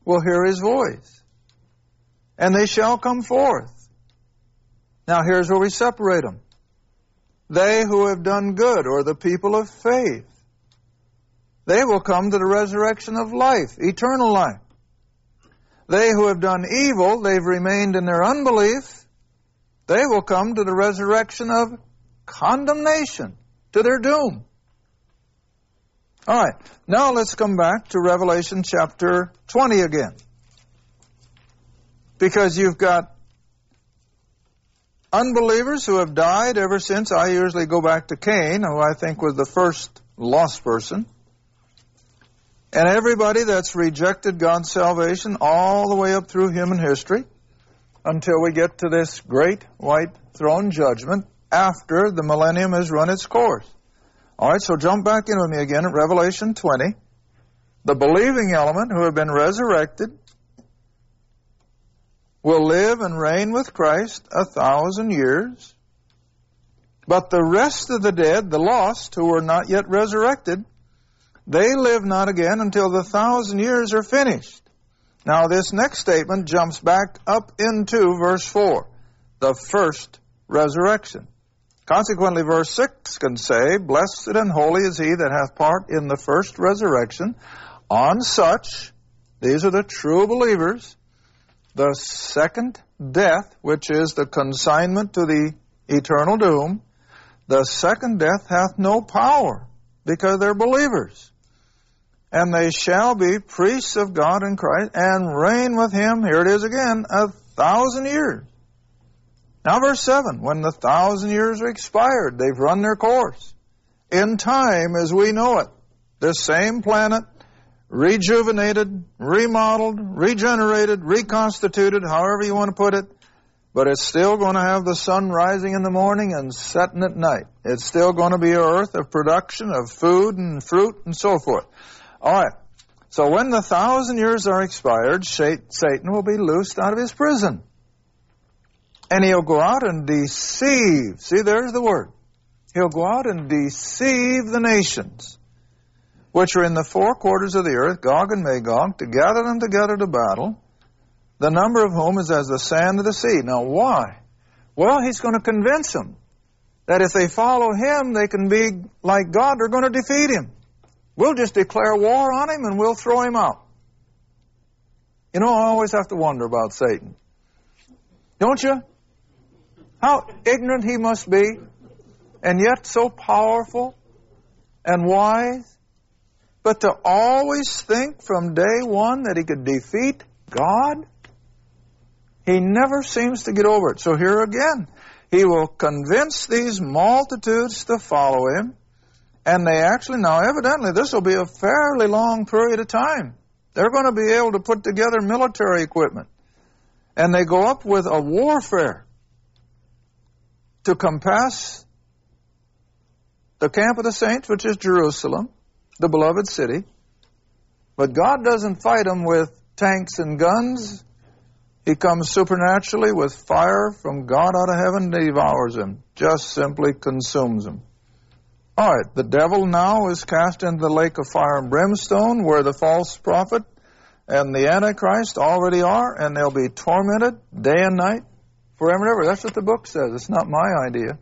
will hear his voice, and they shall come forth. Now here's where we separate them. They who have done good, or the people of faith, they will come to the resurrection of life, eternal life. They who have done evil, they've remained in their unbelief, they will come to the resurrection of condemnation, to their doom. All right, now let's come back to Revelation chapter 20 again. Because you've got unbelievers who have died ever since. I usually go back to Cain, who I think was the first lost person. And everybody that's rejected God's salvation all the way up through human history until we get to this great white throne judgment after the millennium has run its course. All right, so jump back in with me again at Revelation 20. The believing element who have been resurrected will live and reign with Christ 1,000 years. But the rest of the dead, the lost, who were not yet resurrected, they live not again until the 1,000 years are finished. Now this next statement jumps back up into verse 4, the first resurrection. Consequently, verse 6 can say, Blessed and holy is he that hath part in the first resurrection. On such, these are the true believers, the second death, which is the consignment to the eternal doom, the second death hath no power, because they're believers. And they shall be priests of God in Christ, and reign with him, here it is again, 1,000 years. Now verse 7, when the 1,000 years are expired, they've run their course. In time as we know it, this same planet, rejuvenated, remodeled, regenerated, reconstituted, however you want to put it, but it's still going to have the sun rising in the morning and setting at night. It's still going to be an earth of production of food and fruit and so forth. All right, so when the 1,000 years are expired, Satan will be loosed out of his prison. And he'll go out and deceive. See, there's the word. He'll go out and deceive the nations, which are in the four quarters of the earth, Gog and Magog, to gather them together to battle, the number of whom is as the sand of the sea. Now, why? Well, he's going to convince them that if they follow him, they can be like God. They're going to defeat him. We'll just declare war on him and we'll throw him out. You know, I always have to wonder about Satan. Don't you? How ignorant he must be, and yet so powerful and wise. But to always think from day one that he could defeat God, he never seems to get over it. So here again, he will convince these multitudes to follow him, and they actually, now evidently this will be a fairly long period of time. They're going to be able to put together military equipment, and they go up with a warfare to compass the camp of the saints, which is Jerusalem, the beloved city. But God doesn't fight them with tanks and guns. He comes supernaturally with fire from God out of heaven and devours them, just simply consumes them. All right, the devil now is cast into the lake of fire and brimstone, where the false prophet and the Antichrist already are, and they'll be tormented day and night forever and ever. That's what the book says. It's not my idea.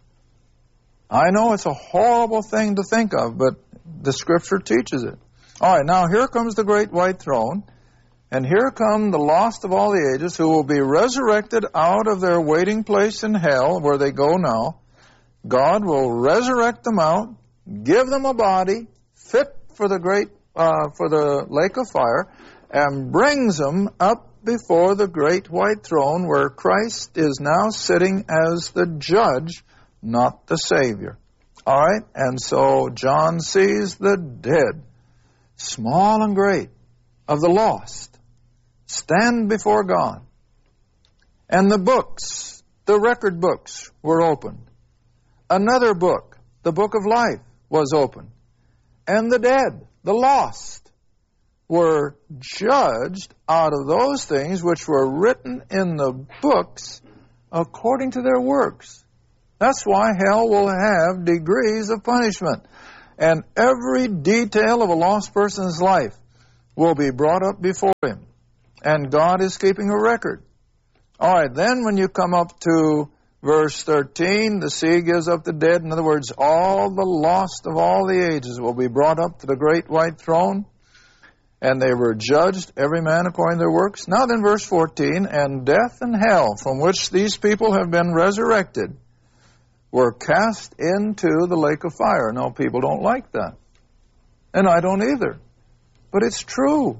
I know it's a horrible thing to think of, but the Scripture teaches it. All right, now here comes the great white throne, and here come the lost of all the ages, who will be resurrected out of their waiting place in hell, where they go now. God will resurrect them out, give them a body fit for the for the lake of fire, and brings them up before the great white throne, where Christ is now sitting as the judge, not the Savior. All right? And so John sees the dead, small and great, of the lost, stand before God. And the books, the record books, were opened. Another book, the book of life, was opened. And the dead, the lost, were judged out of those things which were written in the books according to their works. That's why hell will have degrees of punishment. And every detail of a lost person's life will be brought up before him. And God is keeping a record. All right, then when you come up to verse 13, the sea gives up the dead. In other words, all the lost of all the ages will be brought up to the great white throne. And they were judged, every man according to their works. Now then, verse 14, and death and hell, from which these people have been resurrected, were cast into the lake of fire. Now, people don't like that. And I don't either. But it's true.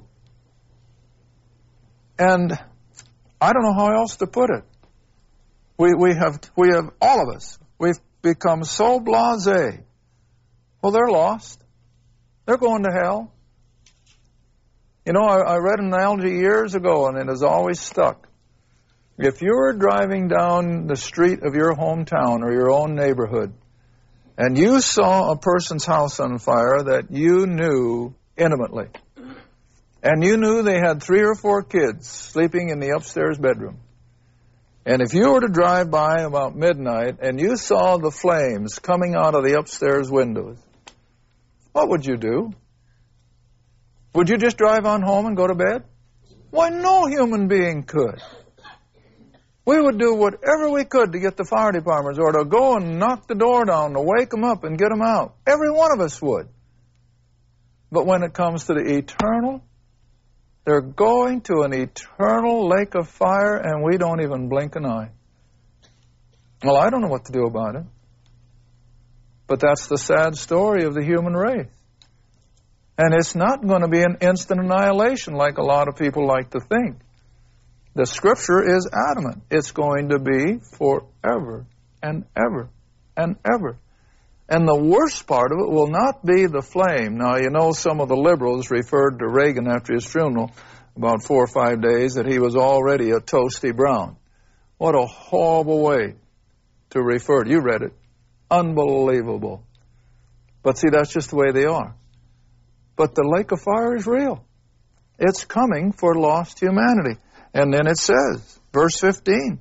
And I don't know how else to put it. We have all of us, we've become so blasé. Well, they're lost. They're going to hell. You know, I read an analogy years ago, and it has always stuck. If you were driving down the street of your hometown or your own neighborhood, and you saw a person's house on fire that you knew intimately, and you knew they had 3 or 4 kids sleeping in the upstairs bedroom, and if you were to drive by about midnight and you saw the flames coming out of the upstairs windows, what would you do? Would you just drive on home and go to bed? Why, no human being could. We would do whatever we could to get the fire departments or to go and knock the door down to wake them up and get them out. Every one of us would. But when it comes to the eternal, they're going to an eternal lake of fire and we don't even blink an eye. Well, I don't know what to do about it. But that's the sad story of the human race. And it's not going to be an instant annihilation like a lot of people like to think. The Scripture is adamant. It's going to be forever and ever and ever. And the worst part of it will not be the flame. Now, you know, some of the liberals referred to Reagan after his funeral about 4 or 5 days that he was already a toasty brown. What a horrible way to refer to it. You read it. Unbelievable. But see, that's just the way they are. But the lake of fire is real. It's coming for lost humanity. And then it says, verse 15,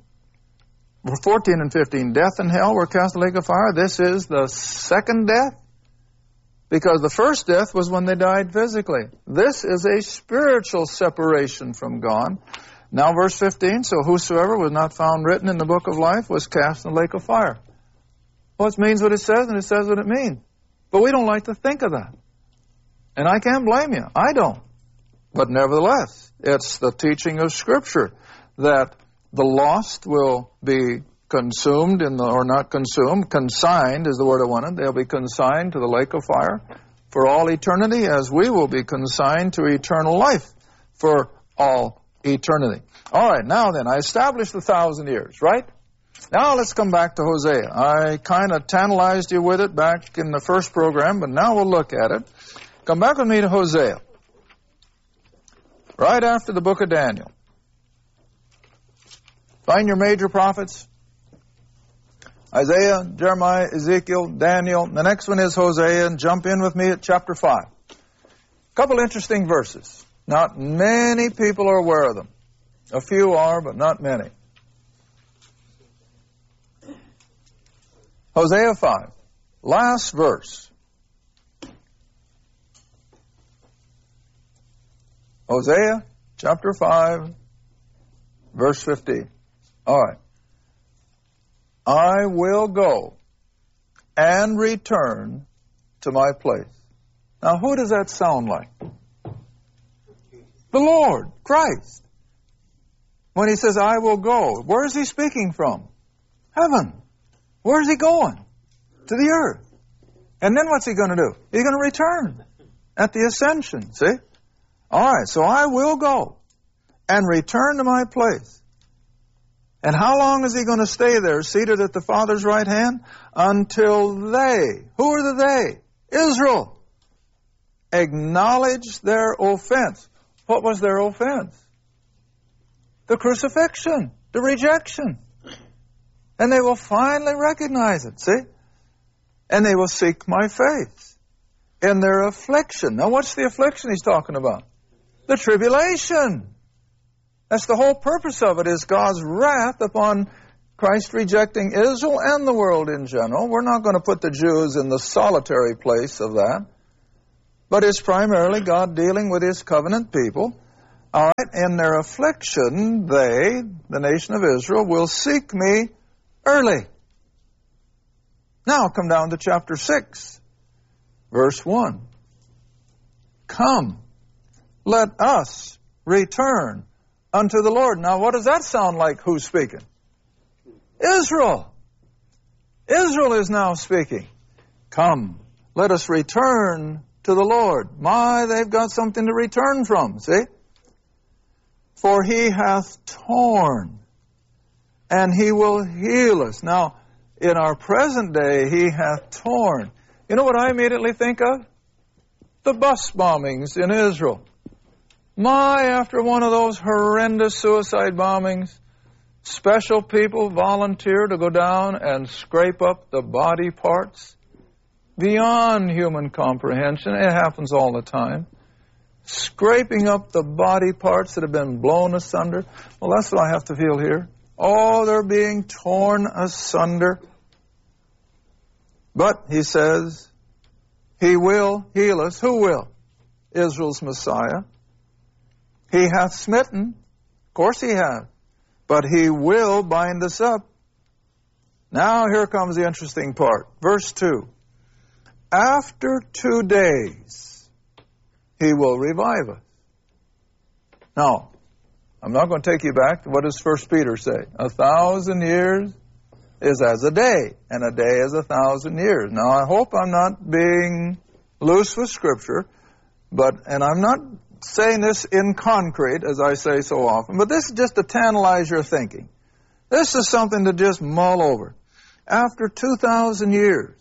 14 and 15, death and hell were cast in the lake of fire. This is the second death. Because the first death was when they died physically. This is a spiritual separation from God. Now verse 15, so whosoever was not found written in the book of life was cast in the lake of fire. Well, it means what it says, and it says what it means. But we don't like to think of that. And I can't blame you. I don't. But nevertheless, it's the teaching of Scripture that the lost will be consumed or not consumed. Consigned is the word I wanted. They'll be consigned to the lake of fire for all eternity, as we will be consigned to eternal life for all eternity. All right, now then, I established the 1,000 years, right? Now let's come back to Hosea. I kind of tantalized you with it back in the first program, but now we'll look at it. Come back with me to Hosea, right after the book of Daniel. Find your major prophets. Isaiah, Jeremiah, Ezekiel, Daniel. The next one is Hosea, and jump in with me at chapter 5. A couple interesting verses. Not many people are aware of them. A few are, but not many. Hosea 5, last verse. Hosea chapter 5, verse 15. All right. I will go and return to my place. Now, who does that sound like? The Lord, Christ. When he says, I will go, where is he speaking from? Heaven. Where is he going? To the earth. And then what's he going to do? He's going to return at the ascension, see? All right, so I will go and return to my place. And how long is he going to stay there, seated at the Father's right hand? Until they, who are the they? Israel. Acknowledge their offense. What was their offense? The crucifixion, the rejection. And they will finally recognize it, see? And they will seek my face in their affliction. Now, what's the affliction he's talking about? The tribulation. That's the whole purpose of it, is God's wrath upon Christ rejecting Israel and the world in general. We're not going to put the Jews in the solitary place of that. But it's primarily God dealing with his covenant people All right, in their affliction, they, the nation of Israel, will seek me early. Now come down to chapter 6, verse 1. Come, let us return unto the Lord. Now what does that sound like? Who's speaking? Israel. Israel is now speaking. Come, let us return to the Lord. My, they've got something to return from, see? For he hath torn, and he will heal us. Now, in our present day, he hath torn. You know what I immediately think of? The bus bombings in Israel. My, after one of those horrendous suicide bombings, special people volunteer to go down and scrape up the body parts beyond human comprehension. It happens all the time. Scraping up the body parts that have been blown asunder. Well, that's what I have to feel here. Oh, they're being torn asunder. But, he says, he will heal us. Who will? Israel's Messiah. He hath smitten. Of course he hath. But he will bind us up. Now here comes the interesting part. Verse 2. After 2 days, he will revive us. Now, I'm not going to take you back to what does 1 Peter say? 1,000 years is as a day, and a day is 1,000 years. Now, I hope I'm not being loose with Scripture, and I'm not saying this in concrete, as I say so often, but this is just to tantalize your thinking. This is something to just mull over. After 2,000 years,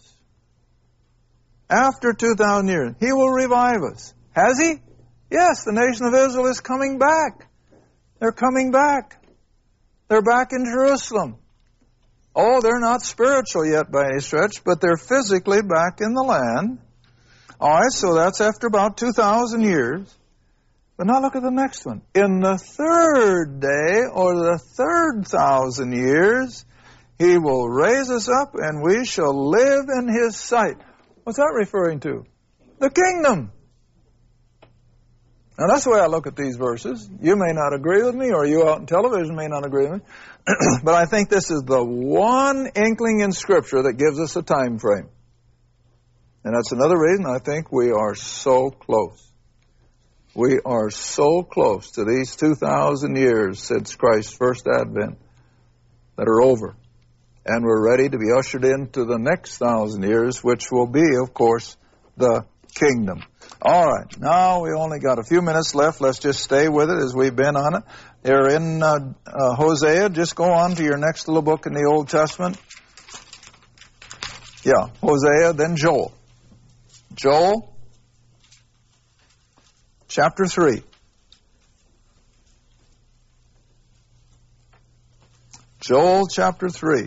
he will revive us. Has he? Yes, the nation of Israel is coming back. They're coming back. They're back in Jerusalem. Oh, they're not spiritual yet by any stretch, but they're physically back in the land. All right, so that's after about 2,000 years. But now look at the next one. In the third day, or the 3,000 years, he will raise us up and we shall live in his sight. What's that referring to? The kingdom. Now that's the way I look at these verses. You may not agree with me, or you out on television may not agree with me, but I think this is the one inkling in Scripture that gives us a time frame. And that's another reason I think we are so close. We are so close to these 2,000 years since Christ's first advent that are over. And we're ready to be ushered into the next 1,000 years, which will be, of course, the kingdom. All right, now we only got a few minutes left. Let's just stay with it as we've been on it. Here in Hosea, just go on to your next little book in the Old Testament. Yeah, Hosea, then Joel. Joel, chapter 3. Joel, chapter 3.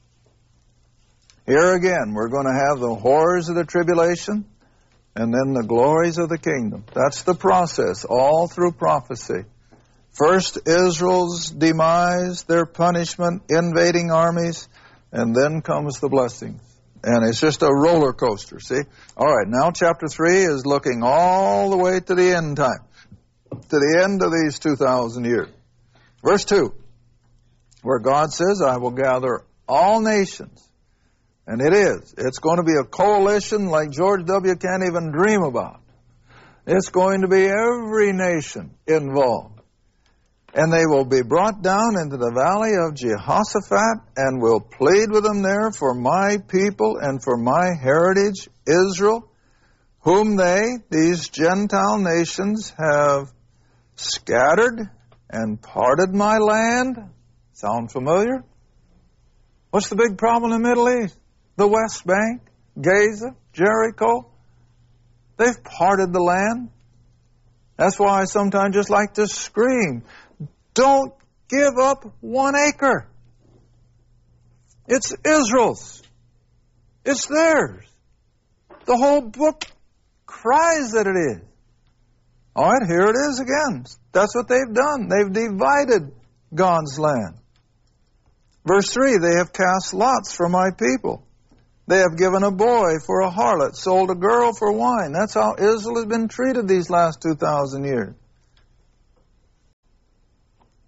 Here again, we're going to have the horrors of the tribulation, and then the glories of the kingdom. That's the process, all through prophecy. First, Israel's demise, their punishment, invading armies, and then comes the blessings. And it's just a roller coaster, see? All right, now chapter 3 is looking all the way to the end time, to the end of these 2,000 years. Verse 2, where God says, I will gather all nations. And it is. It's going to be a coalition like George W. can't even dream about. It's going to be every nation involved. And they will be brought down into the valley of Jehoshaphat and will plead with them there for my people and for my heritage, Israel, whom they, these Gentile nations, have scattered and parted my land. Sound familiar? What's the big problem in the Middle East? The West Bank, Gaza, Jericho. They've parted the land. That's why I sometimes just like to scream, don't give up 1 acre. It's Israel's. It's theirs. The whole book cries that it is. All right, here it is again. That's what they've done. They've divided God's land. Verse 3, they have cast lots for my people. They have given a boy for a harlot, sold a girl for wine. That's how Israel has been treated these last 2,000 years.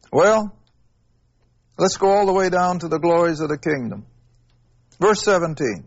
Well, let's go all the way down to the glories of the kingdom. Verse 17.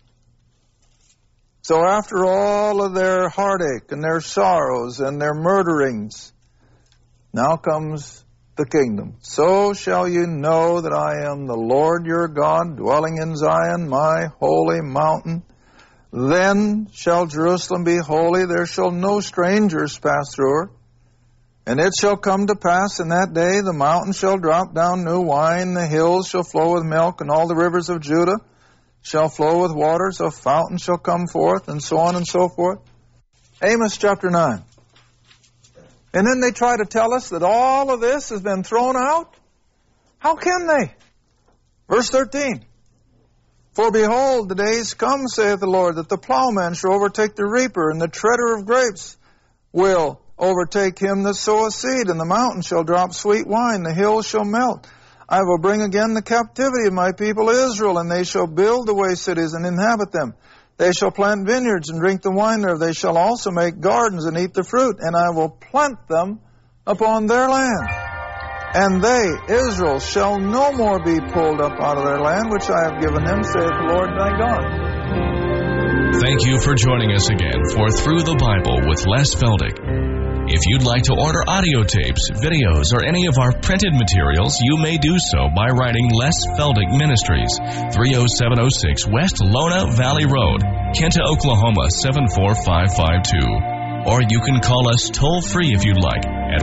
So after all of their heartache and their sorrows and their murderings, now comes the kingdom. So shall you know that I am the Lord your God, dwelling in Zion, my holy mountain. Then shall Jerusalem be holy, there shall no strangers pass through her. And it shall come to pass in that day, the mountains shall drop down new wine, the hills shall flow with milk, and all the rivers of Judah shall flow with waters, a fountain shall come forth, and so on and so forth. Amos chapter 9. And then they try to tell us that all of this has been thrown out. How can they? Verse 13. For behold, the days come, saith the Lord, that the plowman shall overtake the reaper, and the treader of grapes will overtake him that soweth seed, and the mountain shall drop sweet wine, the hills shall melt. I will bring again the captivity of my people Israel, and they shall build the waste cities and inhabit them. They shall plant vineyards and drink the wine thereof. They shall also make gardens and eat the fruit, and I will plant them upon their land. And they, Israel, shall no more be pulled up out of their land, which I have given them, saith the Lord thy God. Thank you for joining us again for Through the Bible with Les Feldick. If you'd like to order audio tapes, videos, or any of our printed materials, you may do so by writing Les Feldick Ministries, 30706 West Lona Valley Road, Kinta, Oklahoma 74552. Or you can call us toll-free if you'd like at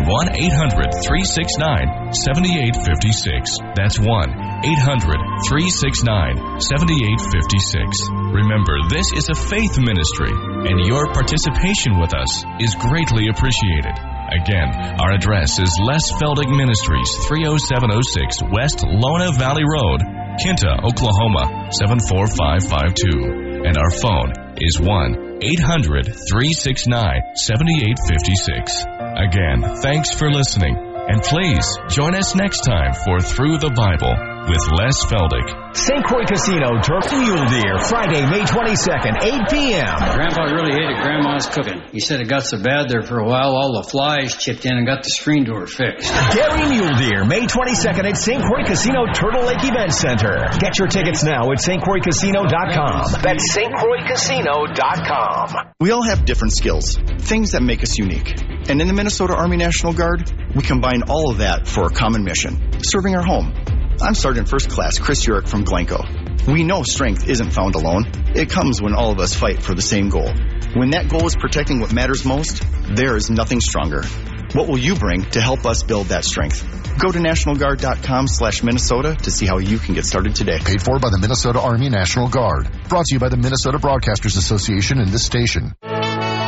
1-800-369-7856. That's 1-800-369-7856. Remember, this is a faith ministry, and your participation with us is greatly appreciated. Again, our address is Les Feldick Ministries, 30706 West Lona Valley Road, Kinta, Oklahoma 74552. And our phone is 1-800-369-7856. Again, thanks for listening, and please join us next time for Through the Bible with Les Feldick. St. Croix Casino, Turkey Mule Deer, Friday, May 22nd, 8 p.m. Grandpa really hated Grandma's cooking. He said it got so bad there for a while, all the flies chipped in and got the screen door fixed. Gary Mule Deer, May 22nd at St. Croix Casino, Turtle Lake Event Center. Get your tickets now at stcroixcasino.com. That's stcroixcasino.com. We all have different skills, things that make us unique. And in the Minnesota Army National Guard, we combine all of that for a common mission, serving our home. I'm Sergeant First Class Chris Urick from Glencoe. We know strength isn't found alone. It comes when all of us fight for the same goal. When that goal is protecting what matters most, there is nothing stronger. What will you bring to help us build that strength? Go to NationalGuard.com/Minnesota to see how you can get started today. Paid for by the Minnesota Army National Guard. Brought to you by the Minnesota Broadcasters Association and this station.